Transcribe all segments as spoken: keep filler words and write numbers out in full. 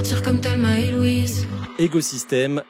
partir comme Thelma et Louise. Écosystème,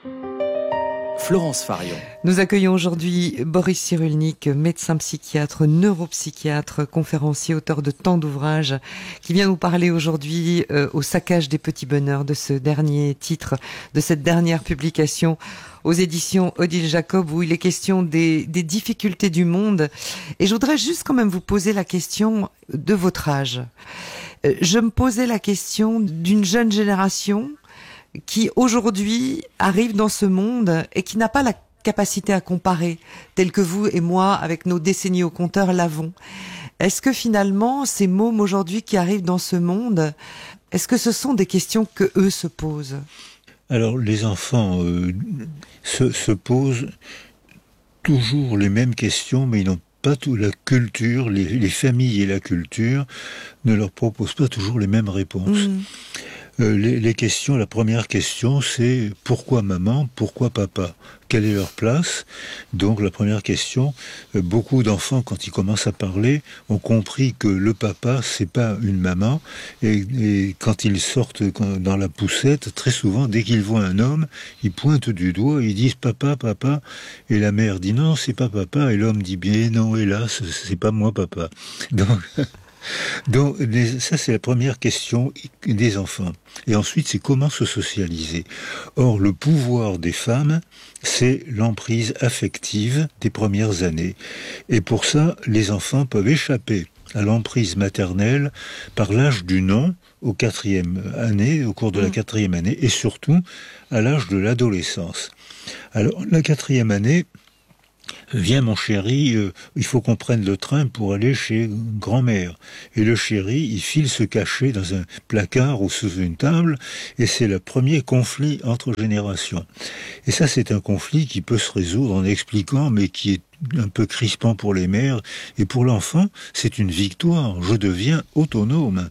Florence Farion. Nous accueillons aujourd'hui Boris Cyrulnik, médecin psychiatre, neuropsychiatre, conférencier, auteur de tant d'ouvrages, qui vient nous parler aujourd'hui euh, au saccage des petits bonheurs, de ce dernier titre, de cette dernière publication aux éditions Odile Jacob, où il est question des, des difficultés du monde. Et je voudrais juste quand même vous poser la question de votre âge. Euh, je me posais la question d'une jeune génération qui aujourd'hui arrive dans ce monde et qui n'a pas la capacité à comparer, tel que vous et moi, avec nos décennies au compteur, l'avons. Est-ce que finalement, ces mômes aujourd'hui qui arrivent dans ce monde, est-ce que ce sont des questions que eux se posent ? Alors, les enfants euh, se, se posent toujours les mêmes questions, mais ils n'ont pas tout la culture, les, les familles et la culture ne leur proposent pas toujours les mêmes réponses. Mmh. Euh, les, les questions, la première question, c'est pourquoi maman, pourquoi papa ? Quelle est leur place ? Donc la première question, euh, beaucoup d'enfants, quand ils commencent à parler, ont compris que le papa, c'est pas une maman, et, et quand ils sortent dans la poussette, très souvent, dès qu'ils voient un homme, ils pointent du doigt, ils disent papa, papa, et la mère dit non, c'est pas papa, et l'homme dit bien non, hélas, c'est pas moi papa. Donc... Donc, les, ça c'est la première question des enfants. Et ensuite, c'est comment se socialiser. Or, le pouvoir des femmes, c'est l'emprise affective des premières années. Et pour ça, les enfants peuvent échapper à l'emprise maternelle par l'âge du non, au quatrième année, au cours de la quatrième année, et surtout à l'âge de l'adolescence. Alors, la quatrième année, viens mon chéri, euh, il faut qu'on prenne le train pour aller chez grand-mère. Et le chéri, il file se cacher dans un placard ou sous une table, et c'est le premier conflit entre générations. Et ça, c'est un conflit qui peut se résoudre en expliquant, mais qui est un peu crispant pour les mères. Et pour l'enfant, c'est une victoire. Je deviens autonome.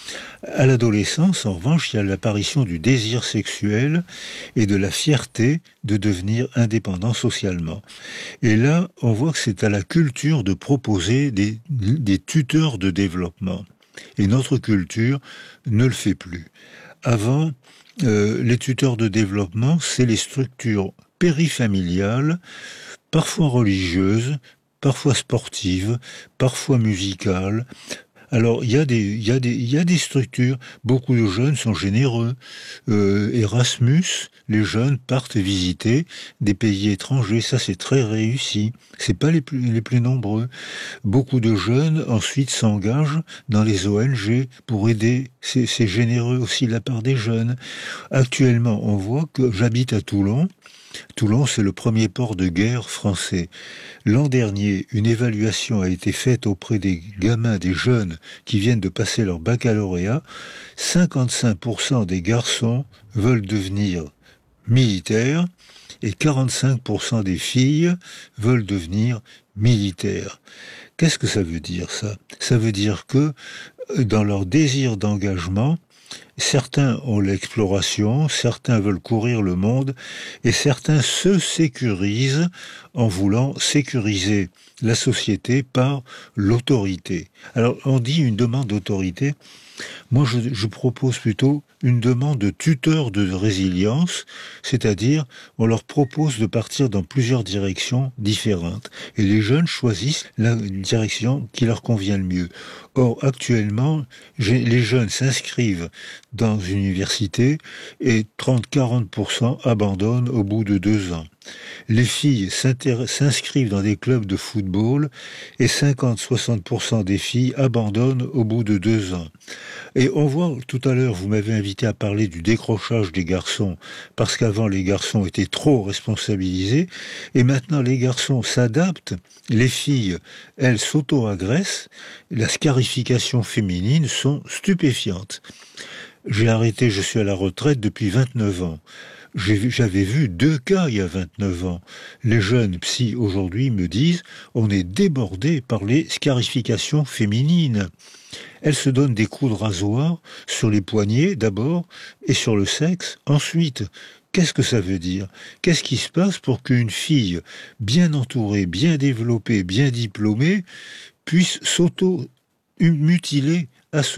À l'adolescence, en revanche, il y a l'apparition du désir sexuel et de la fierté de devenir indépendant socialement. Et là, on voit que c'est à la culture de proposer des, des tuteurs de développement. Et notre culture ne le fait plus. Avant, euh, les tuteurs de développement, c'est les structures périfamiliales, parfois religieuses, parfois sportives, parfois musicales. Alors, il y a des, il y a des, il y a des structures. Beaucoup de jeunes sont généreux. Euh, Erasmus, les jeunes partent visiter des pays étrangers. Ça, c'est très réussi. C'est pas les plus, les plus nombreux. Beaucoup de jeunes, ensuite, s'engagent dans les O N G pour aider. C'est, c'est généreux aussi de la part des jeunes. Actuellement, on voit que j'habite à Toulon. Toulon, c'est le premier port de guerre français. L'an dernier, une évaluation a été faite auprès des gamins, des jeunes qui viennent de passer leur baccalauréat. cinquante-cinq pour cent des garçons veulent devenir militaires et quarante-cinq pour cent des filles veulent devenir militaires. Qu'est-ce que ça veut dire, ça ? Ça veut dire que, dans leur désir d'engagement, certains ont l'exploration, certains veulent courir le monde, et certains se sécurisent en voulant sécuriser la société par l'autorité. Alors, on dit une demande d'autorité. Moi, je, je propose plutôt une demande de tuteur de résilience, c'est-à-dire on leur propose de partir dans plusieurs directions différentes. Et les jeunes choisissent la direction qui leur convient le mieux. Or, actuellement, les jeunes s'inscrivent dans une université et trente à quarante pour cent abandonnent au bout de deux ans. Les filles s'inscrivent dans des clubs de football et cinquante à soixante pour cent des filles abandonnent au bout de deux ans. Et on voit, tout à l'heure, vous m'avez invité à parler du décrochage des garçons, parce qu'avant les garçons étaient trop responsabilisés, et maintenant les garçons s'adaptent, les filles, elles s'auto-agressent, la scarification féminine sont stupéfiantes. J'ai arrêté, je suis à la retraite depuis vingt-neuf ans. J'ai, j'avais vu deux cas il y a vingt-neuf ans. Les jeunes psy aujourd'hui me disent on est débordé par les scarifications féminines. Elles se donnent des coups de rasoir sur les poignets d'abord et sur le sexe ensuite. Qu'est-ce que ça veut dire ? Qu'est-ce qui se passe pour qu'une fille bien entourée, bien développée, bien diplômée puisse s'auto-mutiler à ce point ?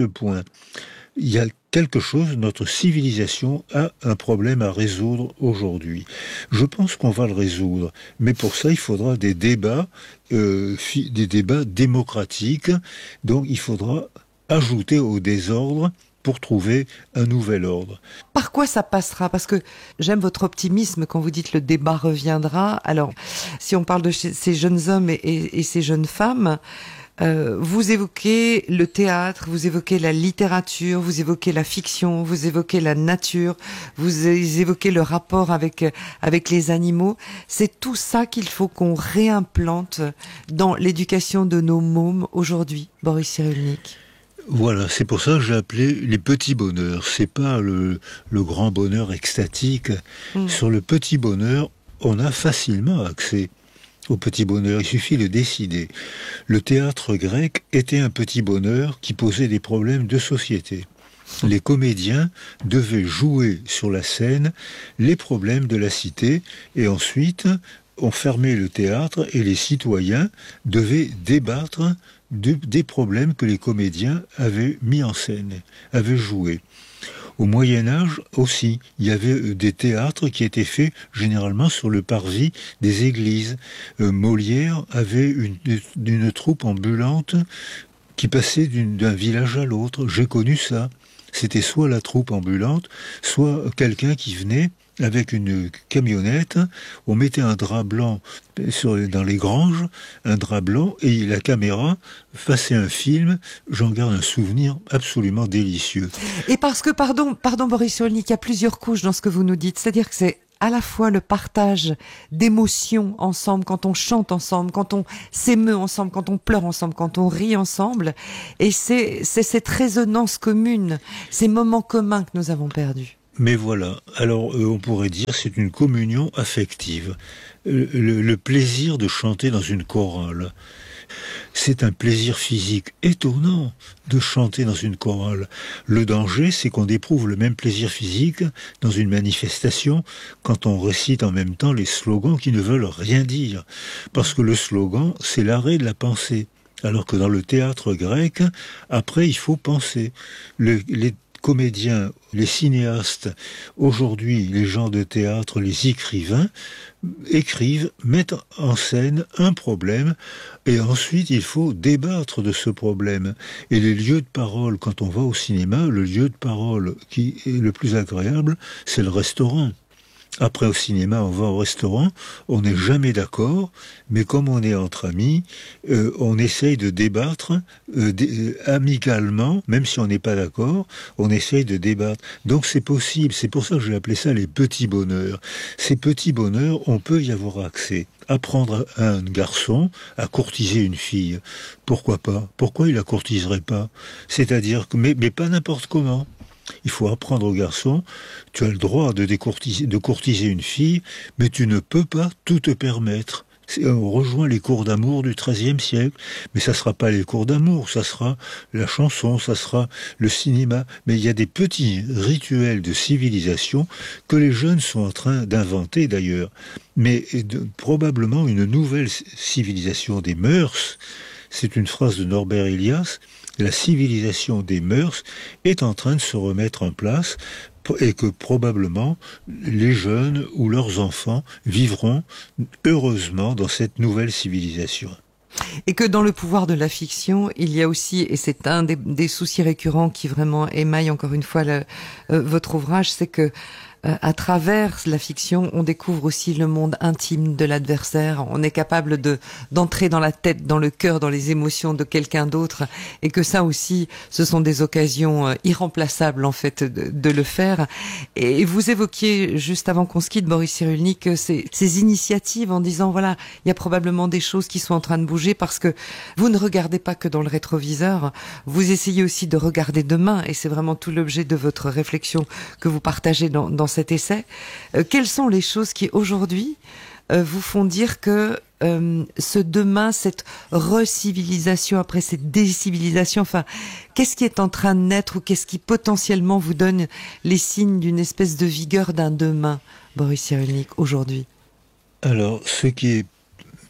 il y a quelque chose, notre civilisation a un problème à résoudre aujourd'hui. Je pense qu'on va le résoudre, mais pour ça, il faudra des débats, euh, des débats démocratiques, donc il faudra ajouter au désordre pour trouver un nouvel ordre. Par quoi ça passera? Parce que j'aime votre optimisme quand vous dites le débat reviendra. Alors, si on parle de ces jeunes hommes et, et, et ces jeunes femmes, Euh, vous évoquez le théâtre, vous évoquez la littérature, vous évoquez la fiction, vous évoquez la nature, vous évoquez le rapport avec avec les animaux. C'est tout ça qu'il faut qu'on réimplante dans l'éducation de nos mômes aujourd'hui, Boris Cyrulnik. Voilà, c'est pour ça que j'ai appelé les petits bonheurs. C'est pas le, le grand bonheur extatique. Mmh. Sur le petit bonheur, on a facilement accès au petit bonheur, il suffit de décider. Le théâtre grec était un petit bonheur qui posait des problèmes de société. Les comédiens devaient jouer sur la scène les problèmes de la cité et ensuite on fermait le théâtre et les citoyens devaient débattre de, des problèmes que les comédiens avaient mis en scène, avaient joués. Au Moyen-Âge aussi, il y avait des théâtres qui étaient faits généralement sur le parvis des églises. Euh, Molière avait une, une troupe ambulante qui passait d'une, d'un village à l'autre. J'ai connu ça. C'était soit la troupe ambulante, soit quelqu'un qui venait avec une camionnette, on mettait un drap blanc sur, dans les granges, un drap blanc, et la caméra faisait un film. J'en garde un souvenir absolument délicieux. Et parce que, pardon, pardon Boris Cyrulnik, il y a plusieurs couches dans ce que vous nous dites, c'est-à-dire que c'est à la fois le partage d'émotions ensemble, quand on chante ensemble, quand on s'émeut ensemble, quand on pleure ensemble, quand on rit ensemble, et c'est, c'est cette résonance commune, ces moments communs que nous avons perdus. Mais voilà, alors euh, on pourrait dire c'est une communion affective. Euh, le, le plaisir de chanter dans une chorale, c'est un plaisir physique étonnant de chanter dans une chorale. Le danger, c'est qu'on éprouve le même plaisir physique dans une manifestation quand on récite en même temps les slogans qui ne veulent rien dire. Parce que le slogan, c'est l'arrêt de la pensée. Alors que dans le théâtre grec, après, il faut penser. Le, les comédiens, les cinéastes, aujourd'hui les gens de théâtre, les écrivains, écrivent, mettent en scène un problème et ensuite il faut débattre de ce problème. Et les lieux de parole, quand on va au cinéma, le lieu de parole qui est le plus agréable, c'est le restaurant. Après au cinéma, on va au restaurant, on n'est jamais d'accord, mais comme on est entre amis, euh, on essaye de débattre euh, d- amicalement, même si on n'est pas d'accord, on essaye de débattre. Donc c'est possible, c'est pour ça que j'ai appelé ça les petits bonheurs. Ces petits bonheurs, on peut y avoir accès. Apprendre à un garçon à courtiser une fille, pourquoi pas? Pourquoi il la courtiserait pas? C'est-à-dire que, mais, mais pas n'importe comment. Il faut apprendre au garçon, tu as le droit de, décourtiser, de courtiser une fille, mais tu ne peux pas tout te permettre. C'est, on rejoint les cours d'amour du treizième siècle, mais ça sera pas les cours d'amour, ça sera la chanson, ça sera le cinéma. Mais il y a des petits rituels de civilisation que les jeunes sont en train d'inventer d'ailleurs. Mais de, probablement une nouvelle civilisation des mœurs, c'est une phrase de Norbert Elias, la civilisation des mœurs est en train de se remettre en place et que probablement les jeunes ou leurs enfants vivront heureusement dans cette nouvelle civilisation. Et que dans le pouvoir de la fiction, il y a aussi, et c'est un des, des soucis récurrents qui vraiment émaille encore une fois le, euh, votre ouvrage, c'est que euh, à travers la fiction, on découvre aussi le monde intime de l'adversaire. On est capable de d'entrer dans la tête, dans le cœur, dans les émotions de quelqu'un d'autre, et que ça aussi, ce sont des occasions euh, irremplaçables en fait de, de le faire. Et vous évoquiez juste avant qu'on se quitte, Boris Cyrulnik, ces, ces initiatives en disant voilà, il y a probablement des choses qui sont en train de bouger parce que vous ne regardez pas que dans le rétroviseur, vous essayez aussi de regarder demain, et c'est vraiment tout l'objet de votre réflexion que vous partagez dans, dans cet essai. Euh, quelles sont les choses qui aujourd'hui euh, vous font dire que euh, ce demain, cette recivilisation après cette décivilisation, enfin, qu'est-ce qui est en train de naître ou qu'est-ce qui potentiellement vous donne les signes d'une espèce de vigueur d'un demain, Boris Cyrulnik, aujourd'hui? Alors, ce qui est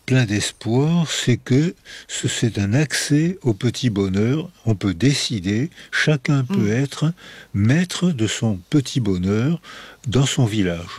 plein d'espoir, c'est que c'est un accès au petit bonheur. On peut décider, chacun peut mmh. être maître de son petit bonheur dans son village.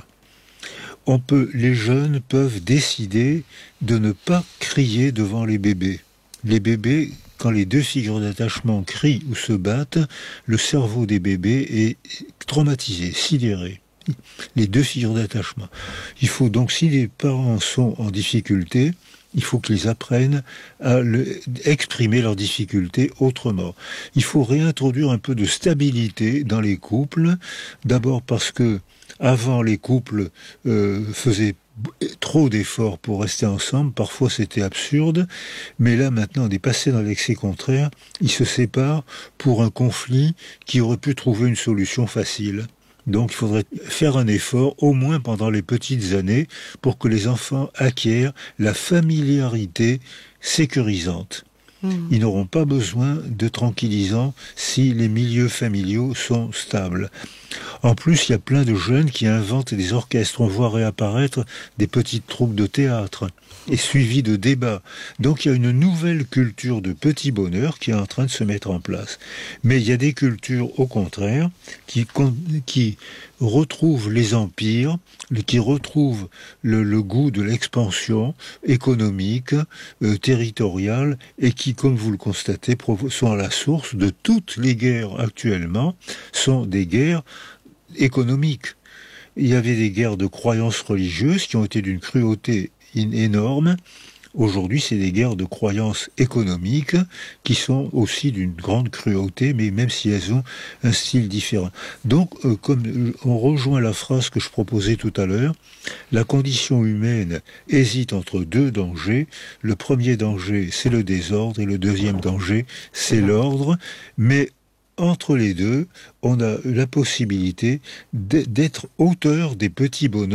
On peut, les jeunes peuvent décider de ne pas crier devant les bébés. Les bébés, quand les deux figures d'attachement crient ou se battent, le cerveau des bébés est traumatisé, sidéré. Les deux figures d'attachement. Il faut donc, si les parents sont en difficulté, il faut qu'ils apprennent à le, exprimer leurs difficultés autrement. Il faut réintroduire un peu de stabilité dans les couples. D'abord parce que avant les couples euh, faisaient trop d'efforts pour rester ensemble, parfois c'était absurde, mais là maintenant on est passé dans l'excès contraire, ils se séparent pour un conflit qui aurait pu trouver une solution facile. Donc il faudrait faire un effort, au moins pendant les petites années, pour que les enfants acquièrent la familiarité sécurisante. Mmh. Ils n'auront pas besoin de tranquillisants si les milieux familiaux sont stables. En plus, il y a plein de jeunes qui inventent des orchestres. On voit réapparaître des petites troupes de théâtre, et suivies de débats. Donc il y a une nouvelle culture de petit bonheur qui est en train de se mettre en place. Mais il y a des cultures, au contraire, qui, qui retrouvent les empires, qui retrouvent le, le goût de l'expansion économique, euh, territoriale, et qui, comme vous le constatez, sont à la source de toutes les guerres actuellement, sont des guerres économiques. Il y avait des guerres de croyances religieuses qui ont été d'une cruauté énorme. Aujourd'hui, c'est des guerres de croyances économiques qui sont aussi d'une grande cruauté, mais même si elles ont un style différent. Donc, euh, comme on rejoint la phrase que je proposais tout à l'heure, la condition humaine hésite entre deux dangers. Le premier danger, c'est le désordre, et le deuxième danger, c'est l'ordre. Mais entre les deux, on a la possibilité d'être auteur des petits bonheurs